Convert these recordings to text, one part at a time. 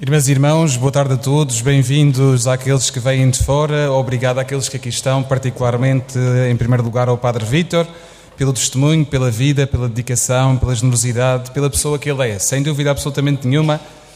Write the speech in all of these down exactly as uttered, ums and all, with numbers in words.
Irmãs e irmãos, boa tarde a todos, bem-vindos àqueles que vêm de fora, obrigado àqueles que aqui estão, particularmente, em primeiro lugar, ao Padre Vítor, pelo testemunho, pela vida, pela dedicação, pela generosidade, pela pessoa que ele é. Sem dúvida absolutamente nenhuma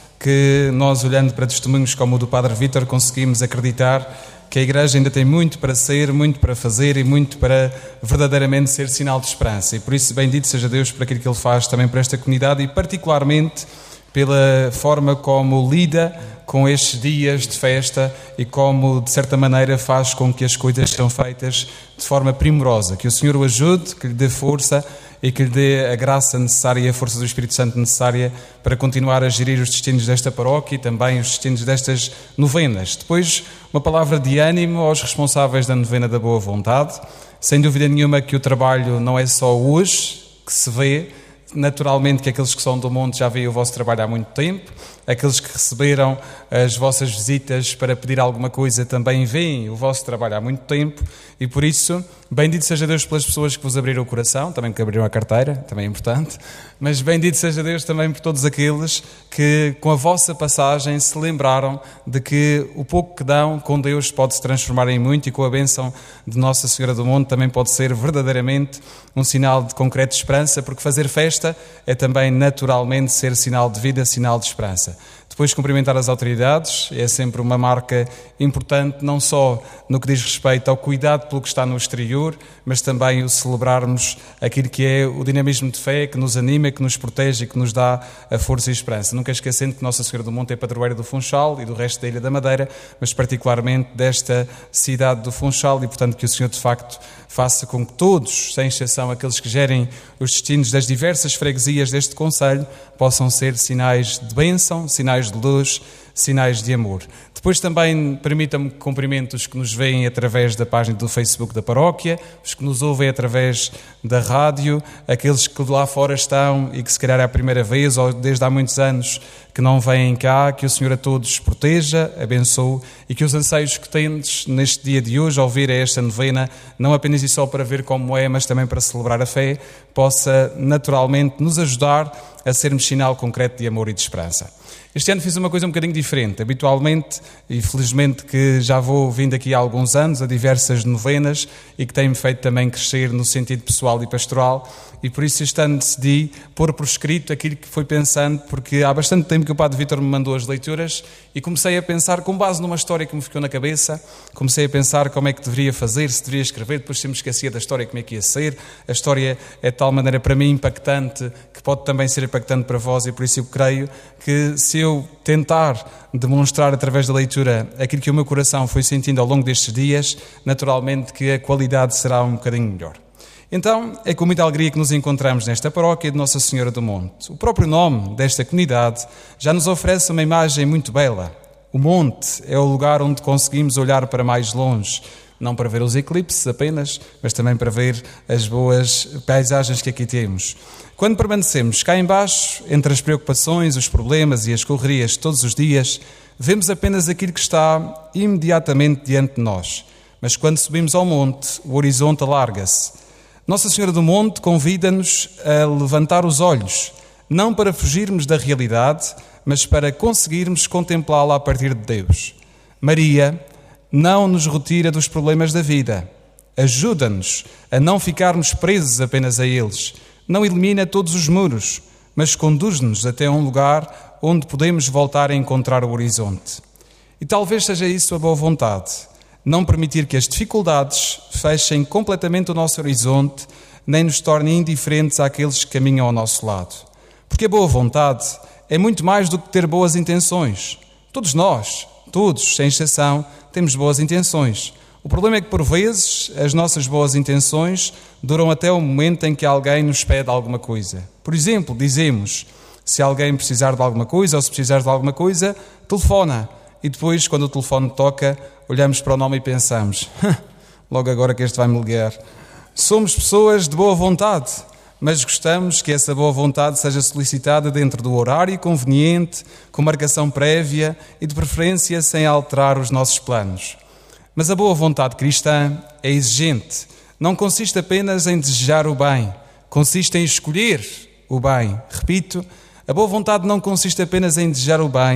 que nós, olhando para testemunhos como o do Padre Vítor, conseguimos acreditar que a Igreja ainda tem muito para ser, muito para fazer e muito para verdadeiramente ser sinal de esperança. E por isso, bendito seja Deus por aquilo que Ele faz também para esta comunidade e particularmente pela forma como lida com estes dias de festa e como, de certa maneira, faz com que as coisas sejam feitas de forma primorosa. Que o Senhor o ajude, que lhe dê força e que lhe dê a graça necessária e a força do Espírito Santo necessária para continuar a gerir os destinos desta paróquia e também os destinos destas novenas. Depois, uma palavra de ânimo aos responsáveis da novena da Boa Vontade. Sem dúvida nenhuma que o trabalho não é só hoje que se vê. Naturalmente que aqueles que são do monte já veem o vosso trabalho há muito tempo, aqueles que receberam as vossas visitas para pedir alguma coisa também veem o vosso trabalho há muito tempo e por isso, bendito seja Deus pelas pessoas que vos abriram o coração, também que abriram a carteira, também é importante, mas bendito seja Deus também por todos aqueles que com a vossa passagem se lembraram de que o pouco que dão com Deus pode se transformar em muito e com a bênção de Nossa Senhora do Monte também pode ser verdadeiramente um sinal de concreta esperança, porque fazer festa é também naturalmente ser sinal de vida, sinal de esperança. Depois, cumprimentar as autoridades é sempre uma marca importante, não só no que diz respeito ao cuidado pelo que está no exterior, mas também o celebrarmos aquilo que é o dinamismo de fé, que nos anima, que nos protege e que nos dá a força e a esperança. Nunca esquecendo que Nossa Senhora do Monte é padroeira do Funchal e do resto da Ilha da Madeira, mas particularmente desta cidade do Funchal e, portanto, que o Senhor, de facto, faça com que todos, sem exceção aqueles que gerem os destinos das diversas freguesias deste concelho, possam ser sinais de bênção, sinais de luz, sinais de amor. Depois também permitam-me que cumprimento os que nos veem através da página do Facebook da paróquia, os que nos ouvem através da rádio, aqueles que lá fora estão e que se calhar é a primeira vez ou desde há muitos anos que não vêm cá, que o Senhor a todos proteja, abençoe e que os anseios que tendes neste dia de hoje ao vir a esta novena, não apenas e só para ver como é, mas também para celebrar a fé, possa naturalmente nos ajudar a sermos sinal concreto de amor e de esperança. Este ano fiz uma coisa um bocadinho diferente. Habitualmente, e felizmente que já vou vindo aqui há alguns anos, a diversas novenas e que tem-me feito também crescer no sentido pessoal e pastoral e por isso este ano decidi pôr por escrito aquilo que fui pensando, porque há bastante tempo que o Padre Vítor me mandou as leituras e comecei a pensar, com base numa história que me ficou na cabeça, comecei a pensar como é que deveria fazer, se deveria escrever, depois sempre me esquecia da história, como é que ia ser. A história é de tal maneira para mim impactante, que pode também ser impactante para vós e por isso eu creio que se eu tentar demonstrar através da leitura aquilo que o meu coração foi sentindo ao longo destes dias, naturalmente que a qualidade será um bocadinho melhor. Então, é com muita alegria que nos encontramos nesta paróquia de Nossa Senhora do Monte. O próprio nome desta comunidade já nos oferece uma imagem muito bela. O monte é o lugar onde conseguimos olhar para mais longe, não para ver os eclipses apenas, mas também para ver as boas paisagens que aqui temos. Quando permanecemos cá embaixo, entre as preocupações, os problemas e as correrias de todos os dias, vemos apenas aquilo que está imediatamente diante de nós. Mas quando subimos ao monte, o horizonte alarga-se. Nossa Senhora do Monte convida-nos a levantar os olhos, não para fugirmos da realidade, mas para conseguirmos contemplá-la a partir de Deus. Maria não nos retira dos problemas da vida. Ajuda-nos a não ficarmos presos apenas a eles. Não elimina todos os muros, mas conduz-nos até um lugar onde podemos voltar a encontrar o horizonte. E talvez seja isso a boa vontade. Não permitir que as dificuldades fechem completamente o nosso horizonte, nem nos tornem indiferentes àqueles que caminham ao nosso lado. Porque a boa vontade é muito mais do que ter boas intenções. Todos nós, todos, sem exceção, temos boas intenções. O problema é que, por vezes, as nossas boas intenções duram até o momento em que alguém nos pede alguma coisa. Por exemplo, dizemos, se alguém precisar de alguma coisa ou se precisar de alguma coisa, telefona. E depois, quando o telefone toca, olhamos para o nome e pensamos, logo agora que este vai-me ligar. Somos pessoas de boa vontade, mas gostamos que essa boa vontade seja solicitada dentro do horário conveniente, com marcação prévia e de preferência sem alterar os nossos planos. Mas a boa vontade cristã é exigente. Não consiste apenas em desejar o bem, consiste em escolher o bem. Repito, a boa vontade não consiste apenas em desejar o bem,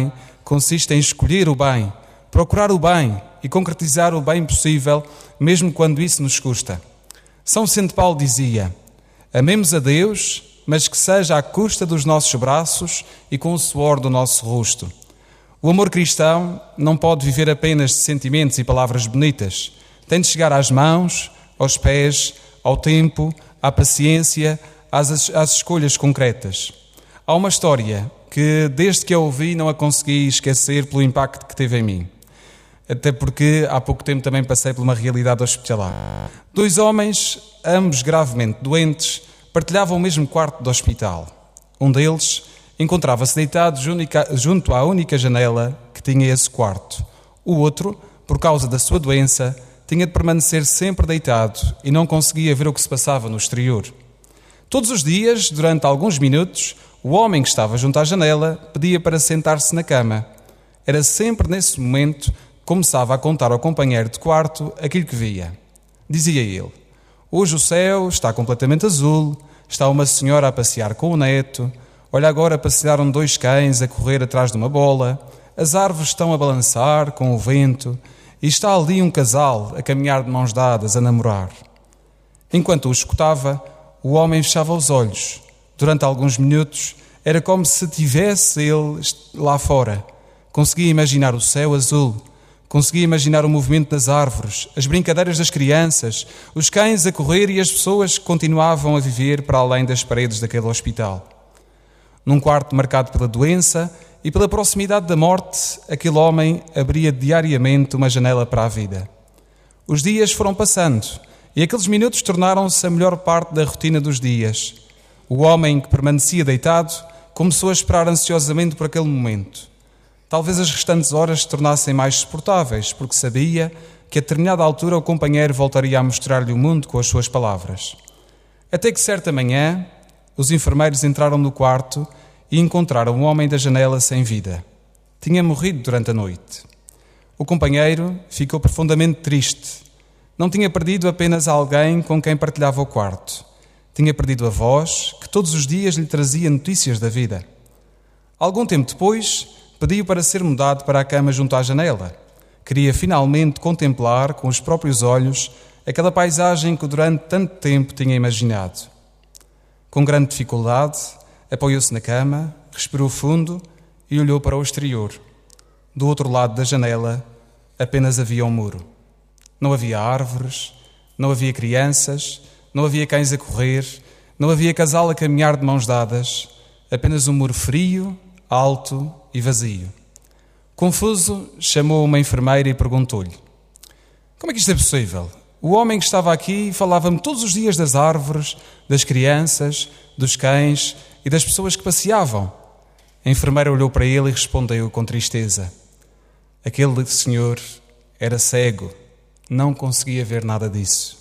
consiste em escolher o bem, procurar o bem e concretizar o bem possível, mesmo quando isso nos custa. São Vicente Paulo dizia: amemos a Deus, mas que seja à custa dos nossos braços e com o suor do nosso rosto. O amor cristão não pode viver apenas de sentimentos e palavras bonitas. Tem de chegar às mãos, aos pés, ao tempo, à paciência, às, às escolhas concretas. Há uma história que, desde que a ouvi, não a consegui esquecer pelo impacto que teve em mim. Até porque há pouco tempo também passei por uma realidade hospitalar. Dois homens, ambos gravemente doentes, partilhavam o mesmo quarto do hospital. Um deles encontrava-se deitado junto à única janela que tinha esse quarto. O outro, por causa da sua doença, tinha de permanecer sempre deitado e não conseguia ver o que se passava no exterior. Todos os dias, durante alguns minutos, o homem que estava junto à janela pedia para sentar-se na cama. Era sempre nesse momento que começava a contar ao companheiro de quarto aquilo que via. Dizia ele: hoje o céu está completamente azul, está uma senhora a passear com o neto, olha agora passearam dois cães a correr atrás de uma bola, as árvores estão a balançar com o vento e está ali um casal a caminhar de mãos dadas, a namorar. Enquanto o escutava, o homem fechava os olhos. Durante alguns minutos era como se tivesse ele lá fora. Conseguia imaginar o céu azul, conseguia imaginar o movimento das árvores, as brincadeiras das crianças, os cães a correr e as pessoas que continuavam a viver para além das paredes daquele hospital. Num quarto marcado pela doença e pela proximidade da morte, aquele homem abria diariamente uma janela para a vida. Os dias foram passando e aqueles minutos tornaram-se a melhor parte da rotina dos dias. O homem que permanecia deitado começou a esperar ansiosamente por aquele momento. Talvez as restantes horas se tornassem mais suportáveis, porque sabia que a determinada altura o companheiro voltaria a mostrar-lhe o mundo com as suas palavras. Até que certa manhã, os enfermeiros entraram no quarto e encontraram o homem da janela sem vida. Tinha morrido durante a noite. O companheiro ficou profundamente triste. Não tinha perdido apenas alguém com quem partilhava o quarto. Tinha perdido a voz, que todos os dias lhe trazia notícias da vida. Algum tempo depois, pediu para ser mudado para a cama junto à janela. Queria finalmente contemplar com os próprios olhos aquela paisagem que durante tanto tempo tinha imaginado. Com grande dificuldade, apoiou-se na cama, respirou fundo e olhou para o exterior. Do outro lado da janela, apenas havia um muro. Não havia árvores, não havia crianças, não havia cães a correr, não havia casal a caminhar de mãos dadas, apenas um muro frio, alto e vazio. Confuso, chamou uma enfermeira e perguntou-lhe: como é que isto é possível? O homem que estava aqui falava-me todos os dias das árvores, das crianças, dos cães e das pessoas que passeavam. A enfermeira olhou para ele e respondeu com tristeza: aquele senhor era cego, não conseguia ver nada disso.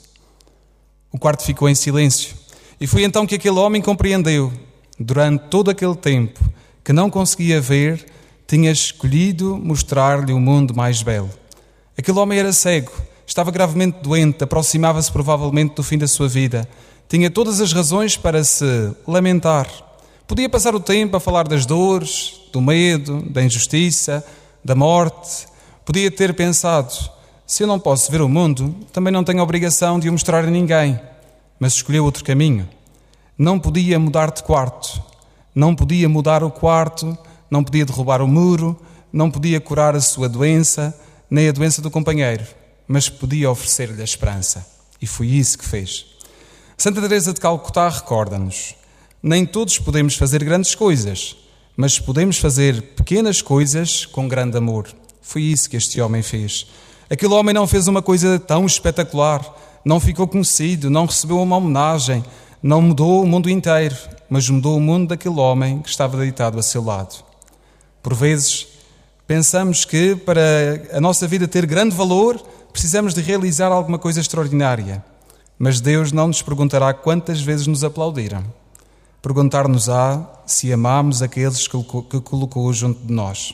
O quarto ficou em silêncio e foi então que aquele homem compreendeu, durante todo aquele tempo, que não conseguia ver, tinha escolhido mostrar-lhe o mundo mais belo. Aquele homem era cego, estava gravemente doente, aproximava-se provavelmente do fim da sua vida. Tinha todas as razões para se lamentar. Podia passar o tempo a falar das dores, do medo, da injustiça, da morte. Podia ter pensado: se eu não posso ver o mundo, também não tenho a obrigação de o mostrar a ninguém. Mas escolheu outro caminho. Não podia mudar de quarto. Não podia mudar o quarto, não podia derrubar o muro, não podia curar a sua doença, nem a doença do companheiro, mas podia oferecer-lhe a esperança. E foi isso que fez. Santa Teresa de Calcutá recorda-nos: nem todos podemos fazer grandes coisas, mas podemos fazer pequenas coisas com grande amor. Foi isso que este homem fez. Aquele homem não fez uma coisa tão espetacular, não ficou conhecido, não recebeu uma homenagem, não mudou o mundo inteiro, mas mudou o mundo daquele homem que estava deitado a seu lado. Por vezes, pensamos que para a nossa vida ter grande valor, precisamos de realizar alguma coisa extraordinária. Mas Deus não nos perguntará quantas vezes nos aplaudiram. Perguntar-nos-á se amamos aqueles que colocou junto de nós.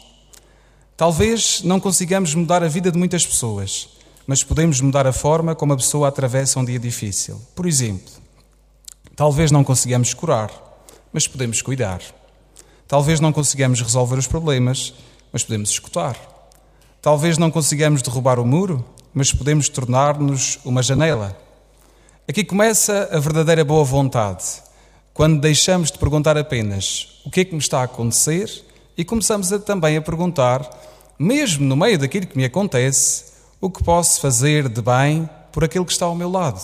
Talvez não consigamos mudar a vida de muitas pessoas, mas podemos mudar a forma como a pessoa atravessa um dia difícil. Por exemplo, talvez não consigamos curar, mas podemos cuidar. Talvez não consigamos resolver os problemas, mas podemos escutar. Talvez não consigamos derrubar o muro, mas podemos tornar-nos uma janela. Aqui começa a verdadeira boa vontade, quando deixamos de perguntar apenas o que é que me está a acontecer e começamos a, também a perguntar, mesmo no meio daquilo que me acontece, o que posso fazer de bem por aquele que está ao meu lado.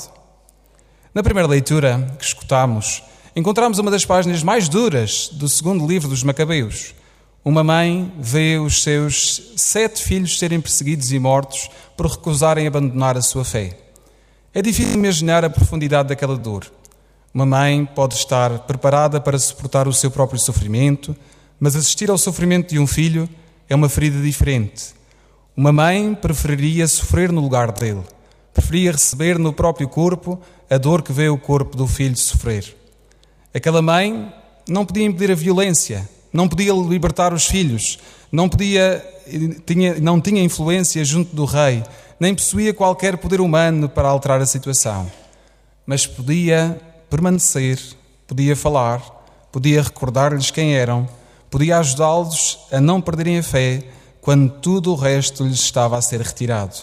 Na primeira leitura que escutamos, encontramos uma das páginas mais duras do segundo livro dos Macabeus. Uma mãe vê os seus sete filhos serem perseguidos e mortos por recusarem abandonar a sua fé. É difícil imaginar a profundidade daquela dor. Uma mãe pode estar preparada para suportar o seu próprio sofrimento, mas assistir ao sofrimento de um filho é uma ferida diferente. Uma mãe preferiria sofrer no lugar dele, preferia receber no próprio corpo a dor que vê o corpo do filho sofrer. Aquela mãe não podia impedir a violência, não podia libertar os filhos, não, podia, tinha, não tinha influência junto do rei, nem possuía qualquer poder humano para alterar a situação. Mas podia permanecer, podia falar, podia recordar-lhes quem eram, podia ajudá-los a não perderem a fé quando tudo o resto lhes estava a ser retirado.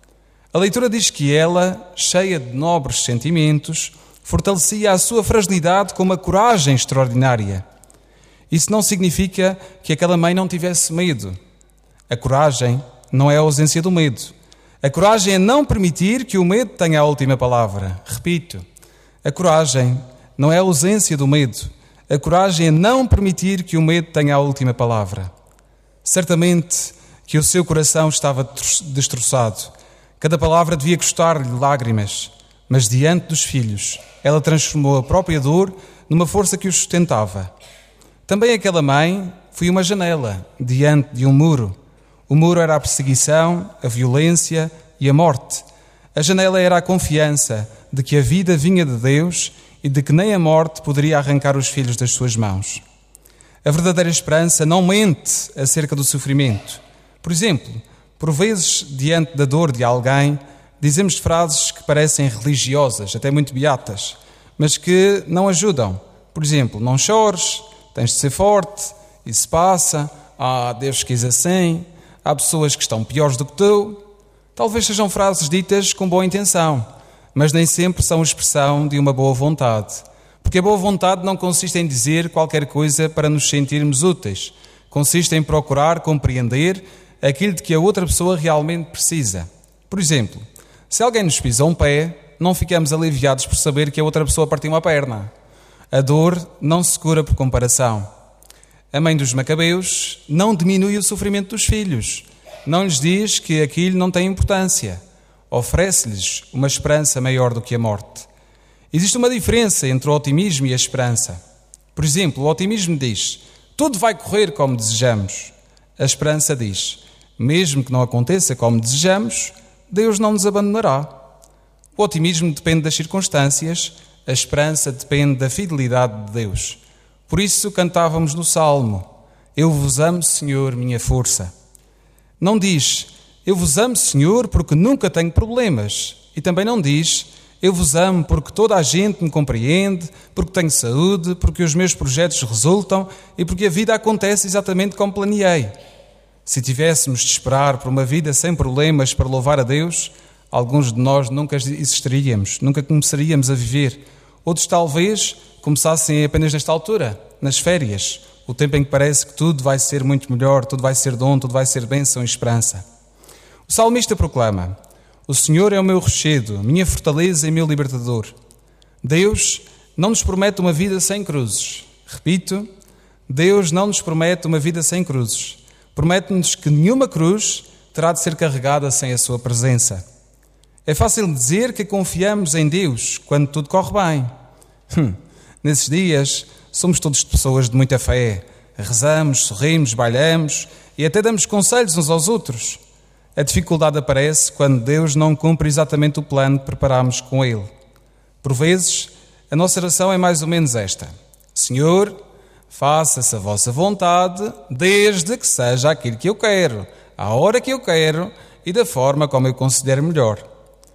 A leitura diz que ela, cheia de nobres sentimentos, fortalecia a sua fragilidade com uma coragem extraordinária. Isso não significa que aquela mãe não tivesse medo. A coragem não é a ausência do medo. A coragem é não permitir que o medo tenha a última palavra. Repito, a coragem não é a ausência do medo. A coragem é não permitir que o medo tenha a última palavra. Certamente que o seu coração estava destroçado. Cada palavra devia custar-lhe lágrimas, mas diante dos filhos, ela transformou a própria dor numa força que os sustentava. Também aquela mãe foi uma janela diante de um muro. O muro era a perseguição, a violência e a morte. A janela era a confiança de que a vida vinha de Deus e de que nem a morte poderia arrancar os filhos das suas mãos. A verdadeira esperança não mente acerca do sofrimento. Por exemplo, por vezes, diante da dor de alguém, dizemos frases que parecem religiosas, até muito beatas, mas que não ajudam. Por exemplo, não chores, tens de ser forte, isso passa, ah, Deus quis assim, há pessoas que estão piores do que tu. Talvez sejam frases ditas com boa intenção, mas nem sempre são expressão de uma boa vontade. Porque a boa vontade não consiste em dizer qualquer coisa para nos sentirmos úteis. Consiste em procurar compreender aquilo de que a outra pessoa realmente precisa. Por exemplo, se alguém nos pisa um pé, não ficamos aliviados por saber que a outra pessoa partiu uma perna. A dor não se cura por comparação. A mãe dos Macabeus não diminui o sofrimento dos filhos. Não lhes diz que aquilo não tem importância. Oferece-lhes uma esperança maior do que a morte. Existe uma diferença entre o otimismo e a esperança. Por exemplo, o otimismo diz, tudo vai correr como desejamos. A esperança diz, mesmo que não aconteça como desejamos, Deus não nos abandonará. O otimismo depende das circunstâncias, a esperança depende da fidelidade de Deus. Por isso cantávamos no Salmo, eu vos amo, Senhor, minha força. Não diz, eu vos amo, Senhor, porque nunca tenho problemas. E também não diz, eu vos amo porque toda a gente me compreende, porque tenho saúde, porque os meus projetos resultam e porque a vida acontece exatamente como planeei. Se tivéssemos de esperar por uma vida sem problemas para louvar a Deus, alguns de nós nunca existiríamos, nunca começaríamos a viver. Outros talvez começassem apenas nesta altura, nas férias, o tempo em que parece que tudo vai ser muito melhor, tudo vai ser dom, tudo vai ser bênção e esperança. O salmista proclama, o Senhor é o meu rochedo, minha fortaleza e meu libertador. Deus não nos promete uma vida sem cruzes. Repito, Deus não nos promete uma vida sem cruzes. Promete-nos que nenhuma cruz terá de ser carregada sem a sua presença. É fácil dizer que confiamos em Deus quando tudo corre bem. Hum, nesses dias, somos todos pessoas de muita fé. Rezamos, sorrimos, bailamos e até damos conselhos uns aos outros. A dificuldade aparece quando Deus não cumpre exatamente o plano que preparámos com Ele. Por vezes, a nossa oração é mais ou menos esta. Senhor, faça-se a vossa vontade, desde que seja aquilo que eu quero, à hora que eu quero e da forma como eu considero melhor.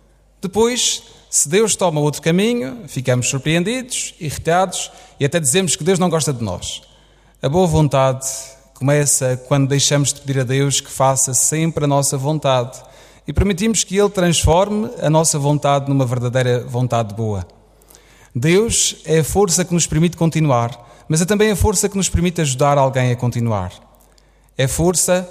Depois, se Deus toma outro caminho, ficamos surpreendidos, irritados e até dizemos que Deus não gosta de nós. A boa vontade Começa quando deixamos de pedir a Deus que faça sempre a nossa vontade e permitimos que Ele transforme a nossa vontade numa verdadeira vontade boa. Deus é a força que nos permite continuar, mas é também a força que nos permite ajudar alguém a continuar. É a força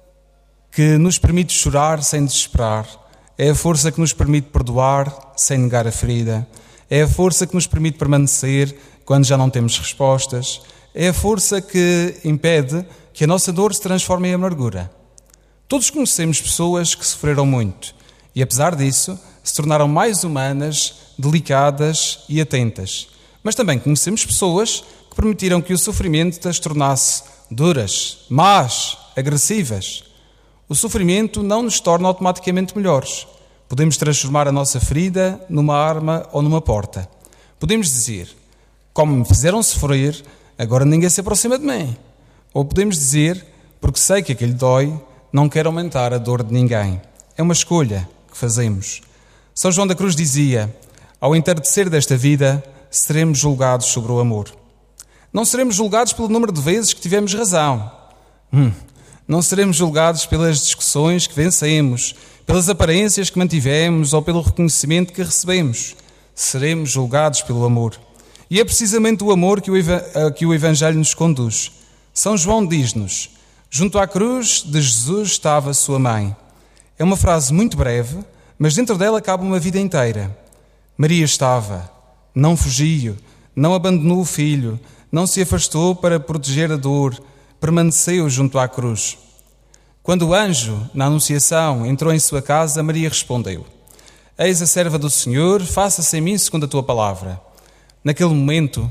que nos permite chorar sem desesperar. É a força que nos permite perdoar sem negar a ferida. É a força que nos permite permanecer quando já não temos respostas. É a força que impede que a nossa dor se transforme em amargura. Todos conhecemos pessoas que sofreram muito e, apesar disso, se tornaram mais humanas, delicadas e atentas. Mas também conhecemos pessoas que permitiram que o sofrimento as tornasse duras, más, agressivas. O sofrimento não nos torna automaticamente melhores. Podemos transformar a nossa ferida numa arma ou numa porta. Podemos dizer, como me fizeram sofrer, agora ninguém se aproxima de mim. Ou podemos dizer, porque sei que aquilo dói, não quero aumentar a dor de ninguém. É uma escolha que fazemos. São João da Cruz dizia, ao entardecer desta vida, seremos julgados sobre o amor. Não seremos julgados pelo número de vezes que tivemos razão. Hum. Não seremos julgados pelas discussões que vencemos, pelas aparências que mantivemos ou pelo reconhecimento que recebemos. Seremos julgados pelo amor. E é precisamente o amor que o, a que o Evangelho nos conduz. São João diz-nos, junto à cruz de Jesus estava sua mãe. É uma frase muito breve, mas dentro dela cabe uma vida inteira. Maria estava, não fugiu, não abandonou o filho, não se afastou para proteger a dor, permaneceu junto à cruz. Quando o anjo, na Anunciação, entrou em sua casa, Maria respondeu, eis a serva do Senhor, faça-se em mim segundo a tua palavra. Naquele momento,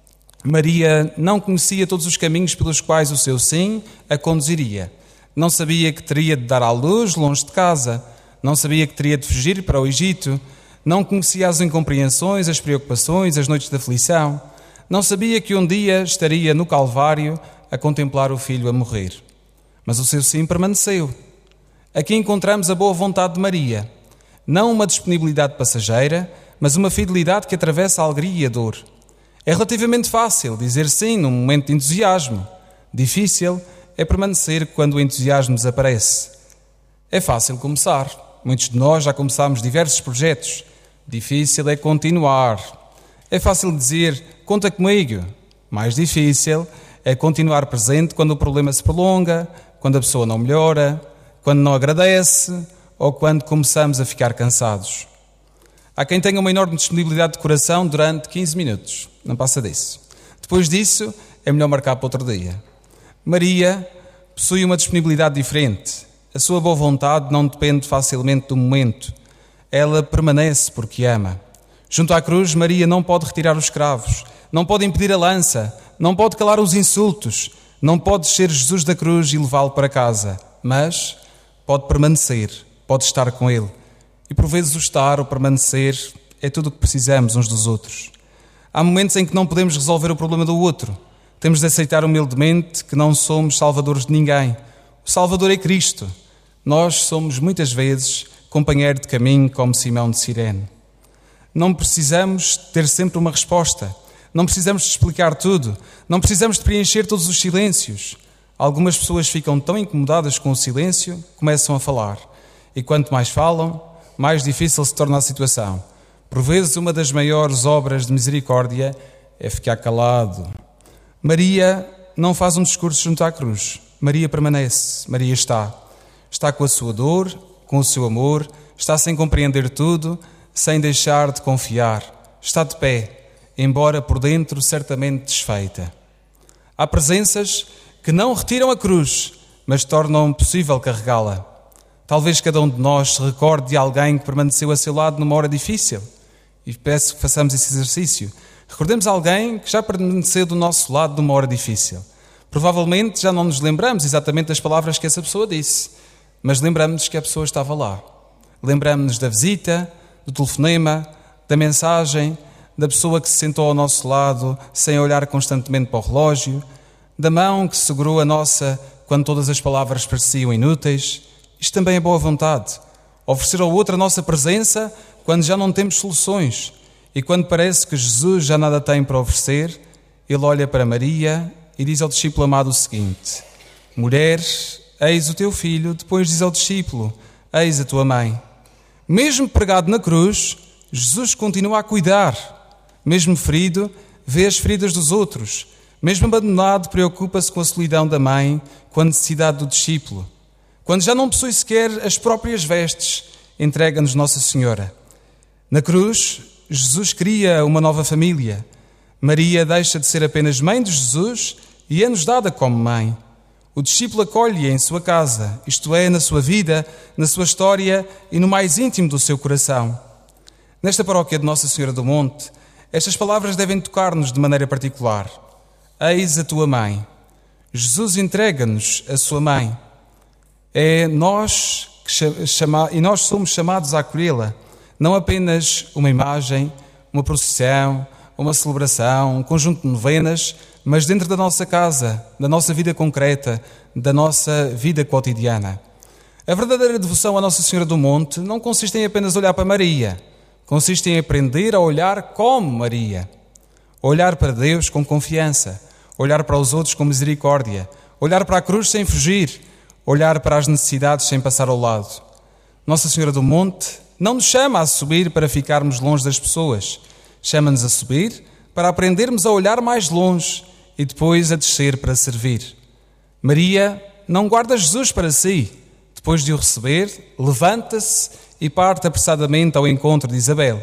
Maria não conhecia todos os caminhos pelos quais o seu sim a conduziria. Não sabia que teria de dar à luz longe de casa, não sabia que teria de fugir para o Egito, não conhecia as incompreensões, as preocupações, as noites de aflição, não sabia que um dia estaria no Calvário a contemplar o filho a morrer. Mas o seu sim permaneceu. Aqui encontramos a boa vontade de Maria, não uma disponibilidade passageira, mas uma fidelidade que atravessa a alegria e a dor. É relativamente fácil dizer sim num momento de entusiasmo. Difícil é permanecer quando o entusiasmo desaparece. É fácil começar. Muitos de nós já começámos diversos projetos. Difícil é continuar. É fácil dizer, conta comigo. Mais difícil é continuar presente quando o problema se prolonga, quando a pessoa não melhora, quando não agradece ou quando começamos a ficar cansados. Há quem tenha uma enorme disponibilidade de coração durante quinze minutos. Não passa disso. Depois disso, é melhor marcar para outro dia. Maria possui uma disponibilidade diferente. A sua boa vontade não depende facilmente do momento. Ela permanece porque ama. Junto à cruz, Maria não pode retirar os cravos, não pode impedir a lança, não pode calar os insultos, não pode descer Jesus da cruz e levá-lo para casa, mas pode permanecer, pode estar com ele. E por vezes o estar, o permanecer, é tudo o que precisamos uns dos outros. Há momentos em que não podemos resolver o problema do outro. Temos de aceitar humildemente que não somos salvadores de ninguém. O Salvador é Cristo. Nós somos muitas vezes companheiro de caminho como Simão de Cirene. Não precisamos ter sempre uma resposta. Não precisamos de explicar tudo. Não precisamos de preencher todos os silêncios. Algumas pessoas ficam tão incomodadas com o silêncio, começam a falar. E quanto mais falam, mais difícil se torna a situação. Por vezes, uma das maiores obras de misericórdia é ficar calado. Maria não faz um discurso junto à cruz. Maria permanece. Maria está. Está com a sua dor, com o seu amor, está sem compreender tudo, sem deixar de confiar. Está de pé, embora por dentro certamente desfeita. Há presenças que não retiram a cruz, mas tornam possível carregá-la. Talvez cada um de nós se recorde de alguém que permaneceu a seu lado numa hora difícil. E peço que façamos esse exercício. Recordemos alguém que já permaneceu do nosso lado numa hora difícil. Provavelmente já não nos lembramos exatamente das palavras que essa pessoa disse, mas lembramos-nos que a pessoa estava lá. Lembramos-nos da visita, do telefonema, da mensagem, da pessoa que se sentou ao nosso lado sem olhar constantemente para o relógio, da mão que segurou a nossa quando todas as palavras pareciam inúteis. Isto também é boa vontade. Oferecer ao outro a nossa presença quando já não temos soluções e quando parece que Jesus já nada tem para oferecer, ele olha para Maria e diz ao discípulo amado o seguinte: Mulher, eis o teu filho. Depois diz ao discípulo: eis a tua mãe. Mesmo pregado na cruz, Jesus continua a cuidar. Mesmo ferido, vê as feridas dos outros. Mesmo abandonado, preocupa-se com a solidão da mãe, com a necessidade do discípulo. Quando já não possui sequer as próprias vestes, entrega-nos Nossa Senhora. Na cruz, Jesus cria uma nova família. Maria deixa de ser apenas mãe de Jesus e é-nos dada como mãe. O discípulo acolhe-a em sua casa, isto é, na sua vida, na sua história e no mais íntimo do seu coração. Nesta paróquia de Nossa Senhora do Monte, estas palavras devem tocar-nos de maneira particular. Eis a tua mãe. Jesus entrega-nos a sua mãe. É nós que chama, e nós somos chamados a acolhê-la, não apenas uma imagem, uma procissão, uma celebração, um conjunto de novenas, mas dentro da nossa casa, da nossa vida concreta, da nossa vida cotidiana. A verdadeira devoção à Nossa Senhora do Monte não consiste em apenas olhar para Maria, consiste em aprender a olhar como Maria. Olhar para Deus com confiança, olhar para os outros com misericórdia, olhar para a cruz sem fugir, olhar para as necessidades sem passar ao lado. Nossa Senhora do Monte não nos chama a subir para ficarmos longe das pessoas, chama-nos a subir para aprendermos a olhar mais longe e depois a descer para servir. Maria não guarda Jesus para si. Depois de o receber, levanta-se e parte apressadamente ao encontro de Isabel.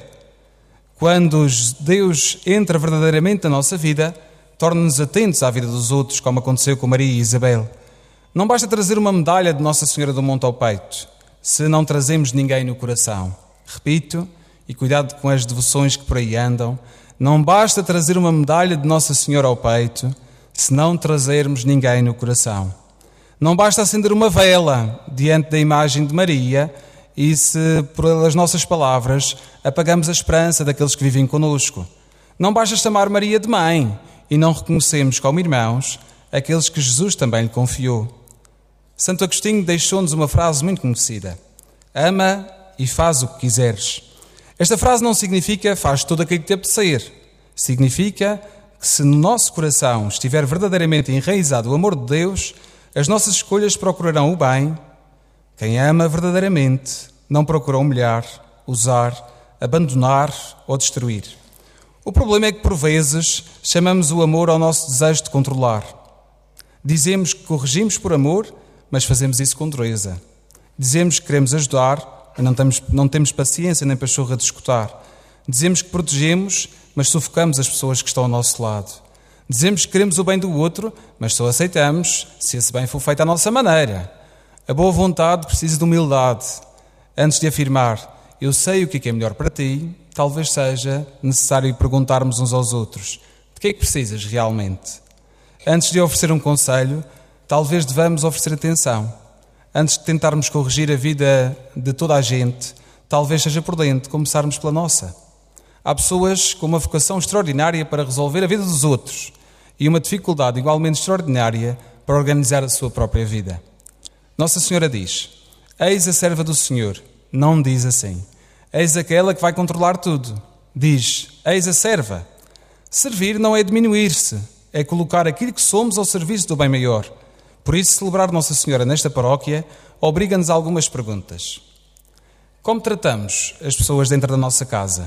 Quando Deus entra verdadeiramente na nossa vida, torna-nos atentos à vida dos outros, como aconteceu com Maria e Isabel. Não basta trazer uma medalha de Nossa Senhora do Monte ao peito, se não trazemos ninguém no coração. Repito, e cuidado com as devoções que por aí andam, não basta trazer uma medalha de Nossa Senhora ao peito, se não trazermos ninguém no coração. Não basta acender uma vela diante da imagem de Maria e se, pelas nossas palavras, apagamos a esperança daqueles que vivem conosco. Não basta chamar Maria de mãe e não reconhecemos como irmãos aqueles que Jesus também lhe confiou. Santo Agostinho deixou-nos uma frase muito conhecida: ama e faz o que quiseres. Esta frase não significa faz tudo aquilo que te apetecer. Significa que se no nosso coração estiver verdadeiramente enraizado o amor de Deus, as nossas escolhas procurarão o bem. Quem ama verdadeiramente não procura humilhar, usar, abandonar ou destruir. O problema é que, por vezes, chamamos o amor ao nosso desejo de controlar. Dizemos que corrigimos por amor, mas fazemos isso com dureza. Dizemos que queremos ajudar, mas não temos, não temos paciência nem pachorra de escutar. Dizemos que protegemos, mas sufocamos as pessoas que estão ao nosso lado. Dizemos que queremos o bem do outro, mas só aceitamos se esse bem for feito à nossa maneira. A boa vontade precisa de humildade. Antes de afirmar, eu sei o que é melhor para ti, talvez seja necessário perguntarmos uns aos outros: de que é que precisas realmente? Antes de oferecer um conselho, talvez devamos oferecer atenção. Antes de tentarmos corrigir a vida de toda a gente, talvez seja prudente começarmos pela nossa. Há pessoas com uma vocação extraordinária para resolver a vida dos outros e uma dificuldade igualmente extraordinária para organizar a sua própria vida. Nossa Senhora diz: eis a serva do Senhor. Não diz assim: eis aquela que vai controlar tudo. Diz: eis a serva. Servir não é diminuir-se, é colocar aquilo que somos ao serviço do bem maior. Por isso, celebrar Nossa Senhora nesta paróquia obriga-nos a algumas perguntas. Como tratamos as pessoas dentro da nossa casa?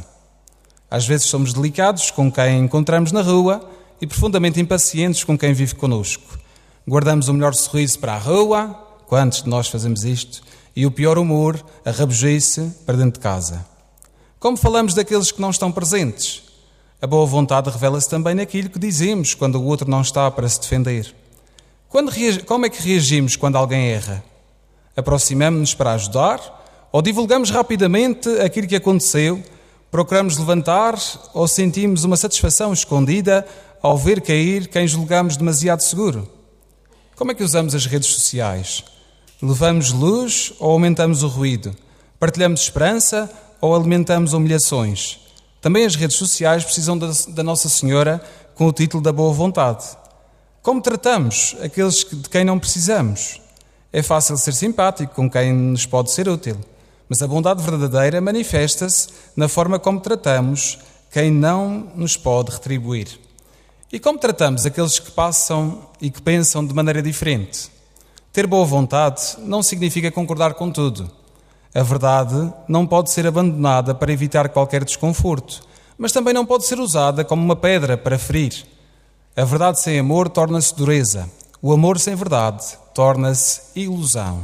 Às vezes somos delicados com quem encontramos na rua e profundamente impacientes com quem vive connosco. Guardamos o melhor sorriso para a rua, quantos de nós fazemos isto, e o pior humor, a rabugice, para dentro de casa. Como falamos daqueles que não estão presentes? A boa vontade revela-se também naquilo que dizemos quando o outro não está para se defender. Quando reage... Como é que reagimos quando alguém erra? Aproximamos-nos para ajudar ou divulgamos rapidamente aquilo que aconteceu? Procuramos levantar ou sentimos uma satisfação escondida ao ver cair quem julgamos demasiado seguro? Como é que usamos as redes sociais? Levamos luz ou aumentamos o ruído? Partilhamos esperança ou alimentamos humilhações? Também as redes sociais precisam da, da Nossa Senhora com o título da boa vontade. Como tratamos aqueles de quem não precisamos? É fácil ser simpático com quem nos pode ser útil, mas a bondade verdadeira manifesta-se na forma como tratamos quem não nos pode retribuir. E como tratamos aqueles que passam e que pensam de maneira diferente? Ter boa vontade não significa concordar com tudo. A verdade não pode ser abandonada para evitar qualquer desconforto, mas também não pode ser usada como uma pedra para ferir. A verdade sem amor torna-se dureza. O amor sem verdade torna-se ilusão.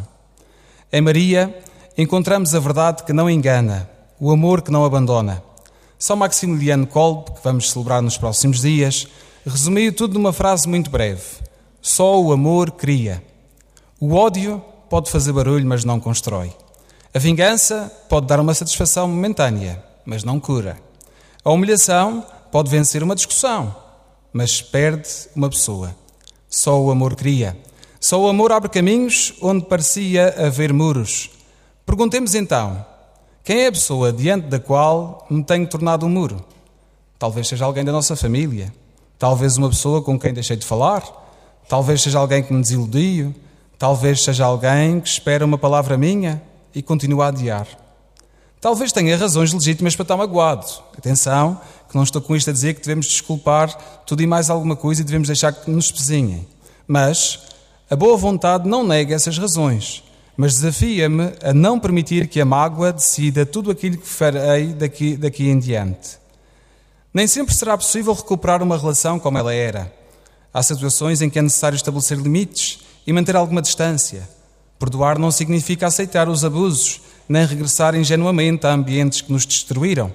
Em Maria encontramos a verdade que não engana, o amor que não abandona. São Maximiliano Kolbe, que vamos celebrar nos próximos dias, resumiu tudo numa frase muito breve. Só o amor cria. O ódio pode fazer barulho, mas não constrói. A vingança pode dar uma satisfação momentânea, mas não cura. A humilhação pode vencer uma discussão, mas perde uma pessoa. Só o amor cria. Só o amor abre caminhos onde parecia haver muros. Perguntemos então, quem é a pessoa diante da qual me tenho tornado um muro? Talvez seja alguém da nossa família. Talvez uma pessoa com quem deixei de falar. Talvez seja alguém que me desiludiu. Talvez seja alguém que espera uma palavra minha e continua a adiar. Talvez tenha razões legítimas para estar magoado. Atenção, que não estou com isto a dizer que devemos desculpar tudo e mais alguma coisa e devemos deixar que nos pesinhem. Mas a boa vontade não nega essas razões, mas desafia-me a não permitir que a mágoa decida tudo aquilo que farei daqui, daqui em diante. Nem sempre será possível recuperar uma relação como ela era. Há situações em que é necessário estabelecer limites e manter alguma distância. Perdoar não significa aceitar os abusos, nem regressar ingenuamente a ambientes que nos destruíram.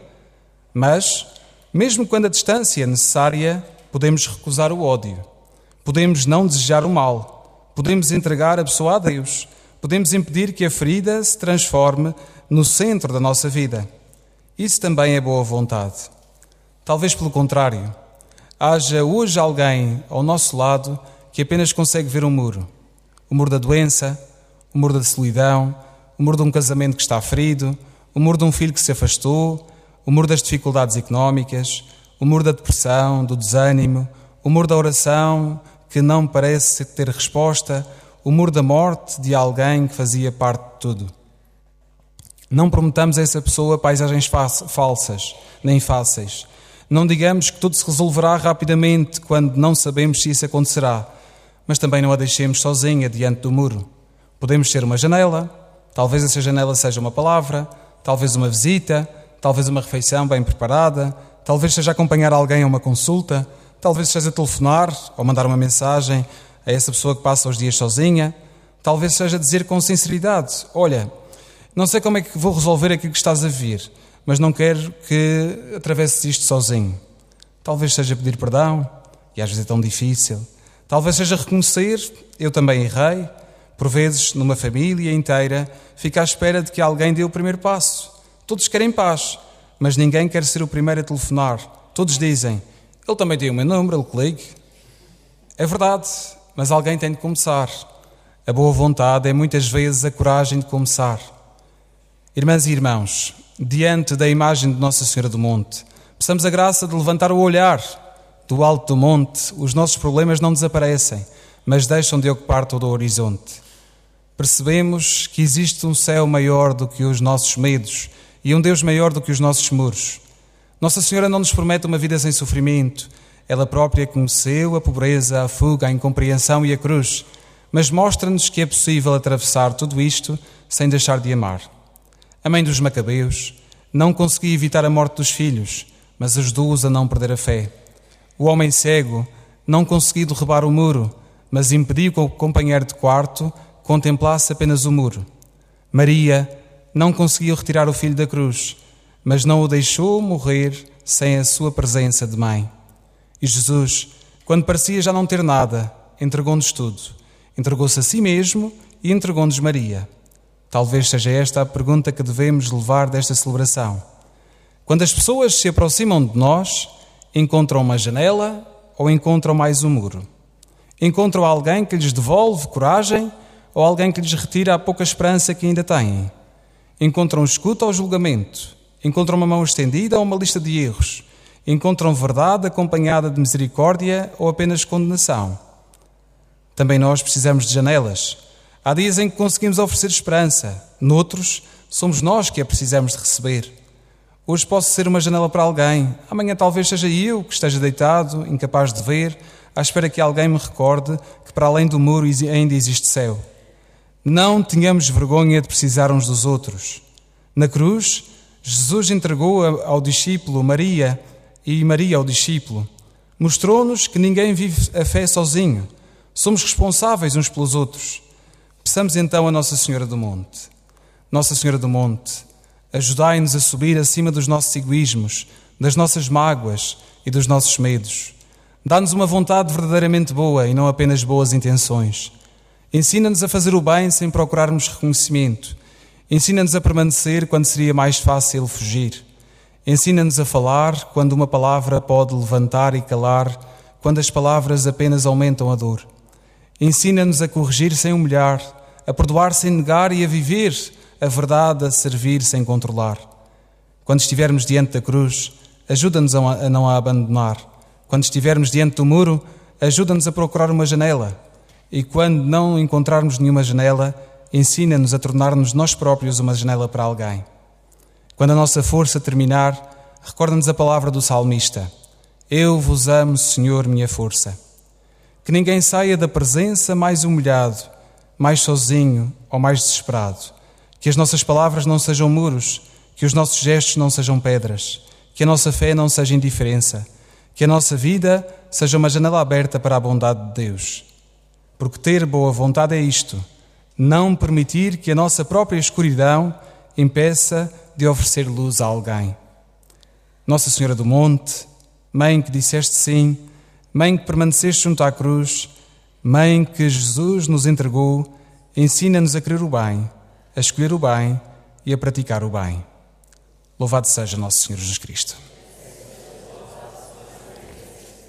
Mas, mesmo quando a distância é necessária, podemos recusar o ódio. Podemos não desejar o mal. Podemos entregar a pessoa a Deus. Podemos impedir que a ferida se transforme no centro da nossa vida. Isso também é boa vontade. Talvez pelo contrário, haja hoje alguém ao nosso lado que apenas consegue ver um muro. O muro da doença, o muro da solidão, o muro de um casamento que está ferido, o muro de um filho que se afastou, o muro das dificuldades económicas, o muro da depressão, do desânimo, o muro da oração que não parece ter resposta, o muro da morte de alguém que fazia parte de tudo. Não prometamos a essa pessoa paisagens falsas, nem fáceis. Não digamos que tudo se resolverá rapidamente quando não sabemos se isso acontecerá, mas também não a deixemos sozinha diante do muro. Podemos ser uma janela, talvez essa janela seja uma palavra, talvez uma visita, talvez uma refeição bem preparada, talvez seja acompanhar alguém a uma consulta, talvez seja telefonar ou mandar uma mensagem a essa pessoa que passa os dias sozinha, talvez seja dizer com sinceridade, olha, não sei como é que vou resolver aquilo que estás a vir, mas não quero que atravesses isto sozinho. Talvez seja pedir perdão, e às vezes é tão difícil. Talvez seja reconhecer, eu também errei. Por vezes, numa família inteira, fica à espera de que alguém dê o primeiro passo. Todos querem paz, mas ninguém quer ser o primeiro a telefonar. Todos dizem, ele também tem o meu número, ele que ligue. É verdade, mas alguém tem de começar. A boa vontade é muitas vezes a coragem de começar. Irmãs e irmãos, diante da imagem de Nossa Senhora do Monte, peçamos a graça de levantar o olhar. Do alto do monte, os nossos problemas não desaparecem, mas deixam de ocupar todo o horizonte. Percebemos que existe um céu maior do que os nossos medos e um Deus maior do que os nossos muros. Nossa Senhora não nos promete uma vida sem sofrimento. Ela própria conheceu a pobreza, a fuga, a incompreensão e a cruz, mas mostra-nos que é possível atravessar tudo isto sem deixar de amar. A mãe dos Macabeus não conseguia evitar a morte dos filhos, mas ajudou-os a não perder a fé. O homem cego não conseguiu derrubar o muro, mas impediu que o companheiro de quarto contemplasse apenas o muro. Maria não conseguiu retirar o filho da cruz, mas não o deixou morrer sem a sua presença de mãe. E Jesus, quando parecia já não ter nada, entregou-nos tudo. Entregou-se a si mesmo e entregou-nos Maria. Talvez seja esta a pergunta que devemos levar desta celebração. Quando as pessoas se aproximam de nós, encontram uma janela ou encontram mais um muro? Encontram alguém que lhes devolve coragem ou alguém que lhes retira a pouca esperança que ainda têm? Encontram escuta ou julgamento? Encontram uma mão estendida ou uma lista de erros? Encontram verdade acompanhada de misericórdia ou apenas condenação? Também nós precisamos de janelas. Há dias em que conseguimos oferecer esperança, noutros somos nós que a precisamos de receber. Hoje posso ser uma janela para alguém, amanhã talvez seja eu que esteja deitado, incapaz de ver, à espera que alguém me recorde que para além do muro ainda existe céu. Não tenhamos vergonha de precisar uns dos outros. Na cruz, Jesus entregou ao discípulo Maria e Maria ao discípulo. Mostrou-nos que ninguém vive a fé sozinho. Somos responsáveis uns pelos outros. Peçamos então a Nossa Senhora do Monte. Nossa Senhora do Monte, ajudai-nos a subir acima dos nossos egoísmos, das nossas mágoas e dos nossos medos. Dá-nos uma vontade verdadeiramente boa e não apenas boas intenções. Ensina-nos a fazer o bem sem procurarmos reconhecimento. Ensina-nos a permanecer quando seria mais fácil fugir. Ensina-nos a falar quando uma palavra pode levantar e calar, quando as palavras apenas aumentam a dor. Ensina-nos a corrigir sem humilhar, a perdoar sem negar e a viver a verdade, a servir sem controlar. Quando estivermos diante da cruz, ajuda-nos a não a abandonar. Quando estivermos diante do muro, ajuda-nos a procurar uma janela. E quando não encontrarmos nenhuma janela, ensina-nos a tornar-nos nós próprios uma janela para alguém. Quando a nossa força terminar, recorda-nos a palavra do salmista: Eu vos amo, Senhor, minha força. Que ninguém saia da presença mais humilhado, mais sozinho ou mais desesperado. Que as nossas palavras não sejam muros, que os nossos gestos não sejam pedras, que a nossa fé não seja indiferença, que a nossa vida seja uma janela aberta para a bondade de Deus. Porque ter boa vontade é isto: não permitir que a nossa própria escuridão impeça de oferecer luz a alguém. Nossa Senhora do Monte, Mãe que disseste sim, Mãe que permaneceste junto à cruz, Mãe que Jesus nos entregou, ensina-nos a querer o bem, a escolher o bem e a praticar o bem. Louvado seja Nosso Senhor Jesus Cristo.